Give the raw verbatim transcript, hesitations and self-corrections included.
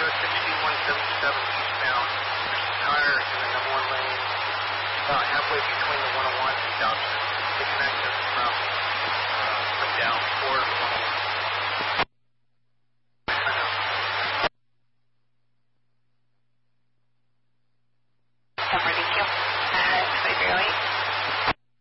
U S sixty-one seventy-seven eastbound. There's some tire in the number one lane, about halfway between the one oh one and Dobson. They connect us from, uh, from down toward one oh one.